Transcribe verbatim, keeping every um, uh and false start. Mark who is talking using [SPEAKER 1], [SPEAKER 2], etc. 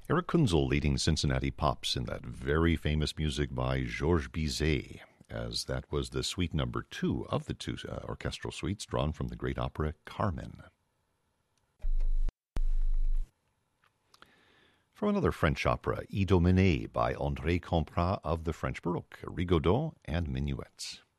[SPEAKER 1] Eric Kunzel leading Cincinnati Pops in that very famous music by Georges Bizet, as that was the suite number two of the two uh, orchestral suites drawn from the great opera Carmen. From another French opera, Idomenée by André Comprat of the French Baroque, Rigaudot and Minuets.